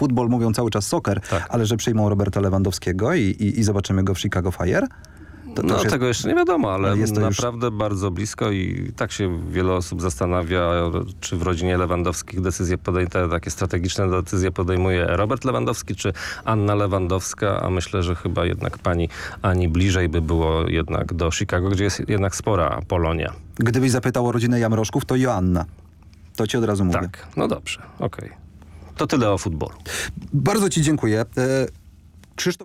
futbol mówią cały czas soccer, Tak. ale że przyjmą Roberta Lewandowskiego i zobaczymy go w Chicago Fire? No tego jeszcze nie wiadomo, ale jest to naprawdę bardzo blisko i tak się wiele osób zastanawia, czy w rodzinie Lewandowskich takie strategiczne decyzje podejmuje Robert Lewandowski, czy Anna Lewandowska, a myślę, że chyba jednak pani Ani bliżej by było jednak do Chicago, gdzie jest jednak spora Polonia. Gdybyś zapytał o rodzinę Jamrożków, to Joanna. To ci od razu mówię. Tak, no dobrze, okej. To tyle o futbolu. Bardzo ci dziękuję. Krzysztof...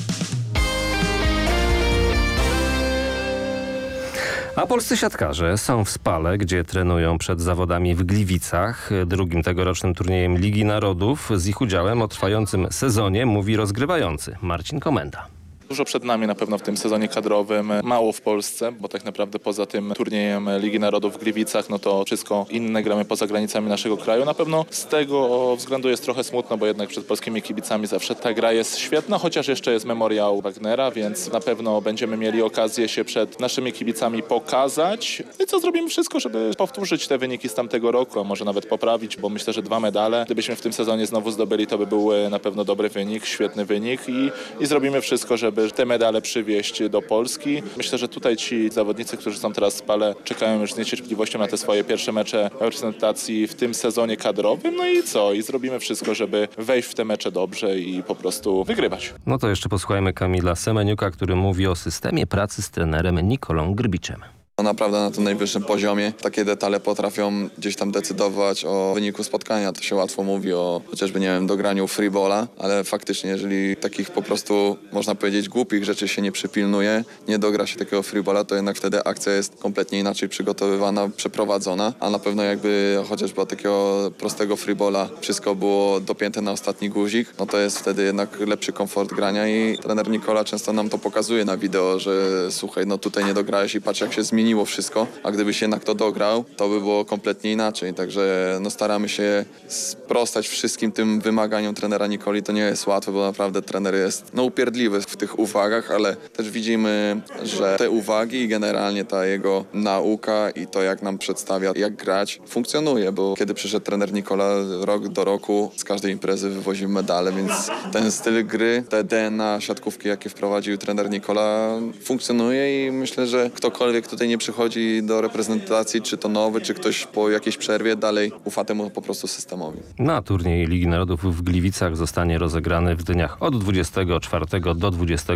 A polscy siatkarze są w Spale, gdzie trenują przed zawodami w Gliwicach. Drugim tegorocznym turniejem Ligi Narodów z ich udziałem o trwającym sezonie mówi rozgrywający Marcin Komenda. Dużo przed nami na pewno w tym sezonie kadrowym, mało w Polsce, bo tak naprawdę poza tym turniejem Ligi Narodów w Gliwicach, no to wszystko inne gramy poza granicami naszego kraju. Na pewno z tego względu jest trochę smutno, bo jednak przed polskimi kibicami zawsze ta gra jest świetna, chociaż jeszcze jest memoriał Wagnera, więc na pewno będziemy mieli okazję się przed naszymi kibicami pokazać. I co, zrobimy wszystko, żeby powtórzyć te wyniki z tamtego roku, a może nawet poprawić, bo myślę, że 2 medale, gdybyśmy w tym sezonie znowu zdobyli, to by był na pewno dobry wynik, świetny wynik i zrobimy wszystko, żeby te medale przywieźć do Polski. Myślę, że tutaj ci zawodnicy, którzy są teraz w Spale, czekają już z niecierpliwością na te swoje pierwsze mecze reprezentacji w tym sezonie kadrowym. No i co? I zrobimy wszystko, żeby wejść w te mecze dobrze i po prostu wygrywać. No to jeszcze posłuchajmy Kamila Semeniuka, który mówi o systemie pracy z trenerem Nikolą Grbiczem. Naprawdę na tym najwyższym poziomie takie detale potrafią gdzieś tam decydować o wyniku spotkania. To się łatwo mówi o chociażby, nie wiem, dograniu freebola, ale faktycznie jeżeli takich po prostu, można powiedzieć, głupich rzeczy się nie przypilnuje, nie dogra się takiego freebola, to jednak wtedy akcja jest kompletnie inaczej przygotowywana, przeprowadzona, a na pewno jakby chociażby od takiego prostego freebola wszystko było dopięte na ostatni guzik, no to jest wtedy jednak lepszy komfort grania i trener Nikola często nam to pokazuje na wideo, że słuchaj, no tutaj nie dograłeś i patrz jak się zmieniło wszystko, a gdybyś jednak to dograł, to by było kompletnie inaczej. Także no, staramy się sprostać wszystkim tym wymaganiom trenera Nikoli. To nie jest łatwe, bo naprawdę trener jest upierdliwy w tych uwagach, ale też widzimy, że te uwagi i generalnie ta jego nauka i to, jak nam przedstawia, jak grać, funkcjonuje, bo kiedy przyszedł trener Nikola, rok do roku z każdej imprezy wywoził medale, więc ten styl gry, te DNA siatkówki, jakie wprowadził trener Nikola, funkcjonuje i myślę, że ktokolwiek tutaj nie przychodzi do reprezentacji, czy to nowy, czy ktoś po jakiejś przerwie, dalej ufa temu po prostu systemowi. Na turniej Ligi Narodów w Gliwicach zostanie rozegrany w dniach od 24 do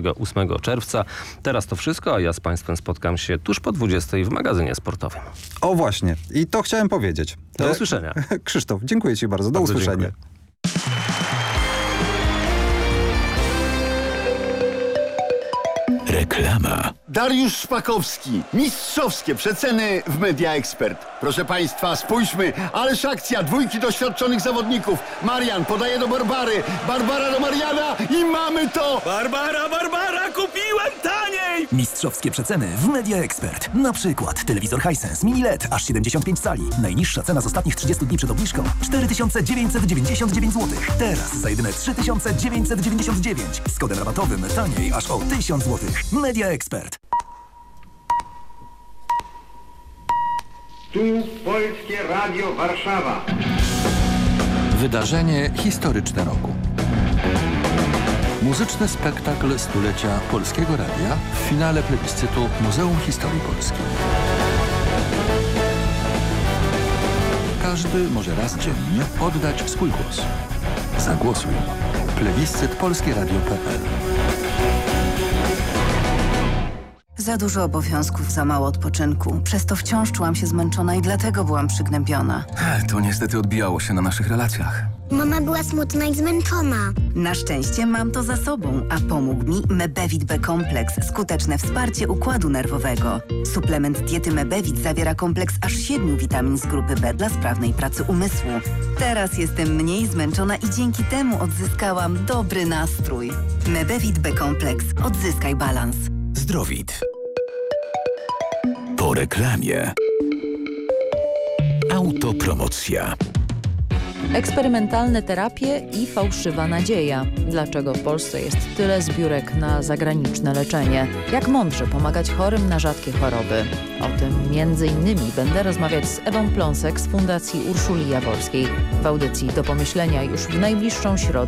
28 czerwca. Teraz to wszystko, a ja z Państwem spotkam się tuż po 20 w magazynie sportowym. O właśnie, i to chciałem powiedzieć. Do usłyszenia. Krzysztof, dziękuję ci bardzo. Do usłyszenia. Dziękuję. Reklama. Dariusz Szpakowski. Mistrzowskie przeceny w Media Expert. Proszę Państwa, spójrzmy. Ależ akcja. 2 doświadczonych zawodników. Marian podaje do Barbary. Barbara do Mariana i mamy to! Barbara, kupiłem taniej! Mistrzowskie przeceny w Media Expert. Na przykład telewizor Hisense Mini LED aż 75 cali. Najniższa cena z ostatnich 30 dni przed obniżką 4999 zł. Teraz za jedyne 3999. Z kodem rabatowym taniej aż o 1000 zł. Media Expert. Tu Polskie Radio Warszawa. Wydarzenie historyczne roku. Muzyczny spektakl stulecia Polskiego Radia w finale plebiscytu Muzeum Historii Polski. Każdy może raz dziennie oddać swój głos. Zagłosuj. Plebiscyt polskieradio.pl. Za dużo obowiązków, za mało odpoczynku. Przez to wciąż czułam się zmęczona i dlatego byłam przygnębiona. To niestety odbijało się na naszych relacjach. Mama była smutna i zmęczona. Na szczęście mam to za sobą, a pomógł mi Mebevit B-kompleks. Skuteczne wsparcie układu nerwowego. Suplement diety Mebevit zawiera kompleks aż 7 witamin z grupy B dla sprawnej pracy umysłu. Teraz jestem mniej zmęczona i dzięki temu odzyskałam dobry nastrój. Mebevit B-kompleks. Odzyskaj balans. Zdrowit. Po reklamie. Autopromocja. Eksperymentalne terapie i fałszywa nadzieja. Dlaczego w Polsce jest tyle zbiórek na zagraniczne leczenie? Jak mądrze pomagać chorym na rzadkie choroby? O tym m.in. będę rozmawiać z Ewą Pląsek z Fundacji Urszuli Jaworskiej. W audycji Do pomyślenia już w najbliższą środę